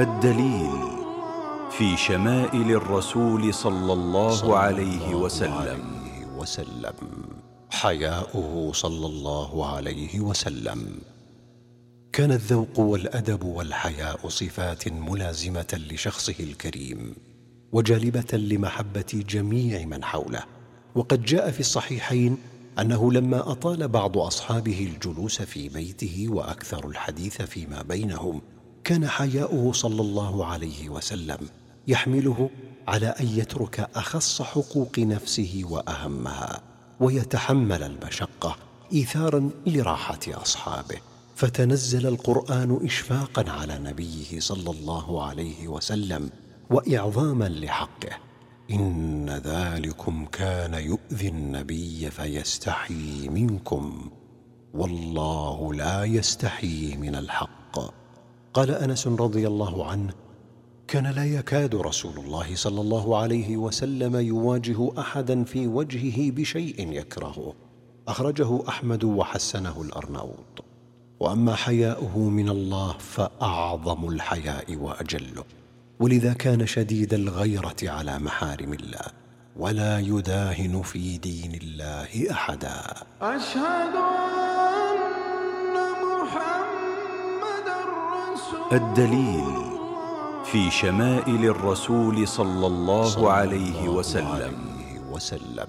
الدليل في شمائل الرسول صلى الله عليه وسلم. حياؤه صلى الله عليه وسلم. كان الذوق والأدب والحياء صفات ملازمة لشخصه الكريم وجالبة لمحبة جميع من حوله. وقد جاء في الصحيحين أنه لما أطال بعض أصحابه الجلوس في بيته وأكثر الحديث فيما بينهم، كان حياؤه صلى الله عليه وسلم يحمله على أن يترك أخص حقوق نفسه وأهمها ويتحمل المشقة إيثاراً لراحة أصحابه. فتنزل القرآن إشفاقاً على نبيه صلى الله عليه وسلم وإعظاماً لحقه: إن ذلكم كان يؤذي النبي فيستحيي منكم والله لا يستحيي من الحق. قال أنس رضي الله عنه: كان لا يكاد رسول الله صلى الله عليه وسلم يواجه أحدا في وجهه بشيء يكرهه. أخرجه أحمد وحسنه الأرناؤوط. وأما حياؤه من الله فأعظم الحياء وأجله، ولذا كان شديد الغيرة على محارم الله ولا يداهن في دين الله أحدا. أشهد أن محمدًا رسول الله. الدليل في شمائل الرسول صلى الله عليه وسلم.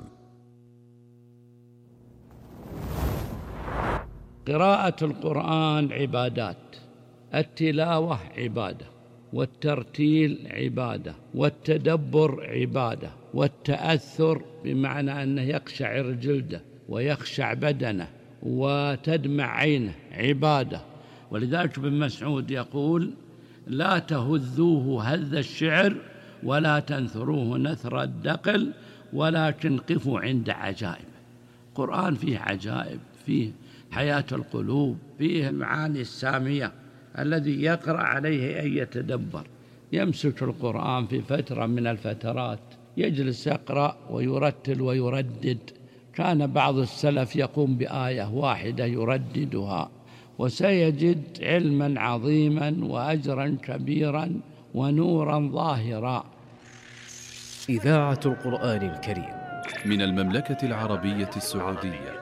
قراءة القرآن عبادات، التلاوة عبادة، والترتيل عبادة، والتدبر عبادة، والتأثر بمعنى أنه يقشعر جلده ويخشع بدنه وتدمع عينه عبادة. ولذلك ابن مسعود يقول: لا تهذوه هذ الشعر ولا تنثروه نثر الدقل ولكن قفوا عند عجائب. القرآن فيه عجائب، فيه حياة القلوب، فيه المعاني السامية. الذي يقرأ عليه أن يتدبر، يمسك القرآن في فترة من الفترات، يجلس يقرأ ويرتل ويردد. كان بعض السلف يقوم بآية واحدة يرددها، وسيجد علما عظيما وأجرا كبيرا ونورا ظاهرا. إذاعة القرآن الكريم من المملكة العربية السعودية.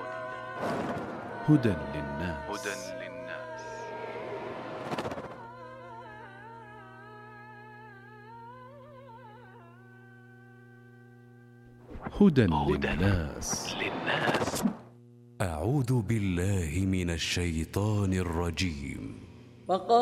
هدى للناس. هدى للناس. أعوذ بالله من الشيطان الرجيم.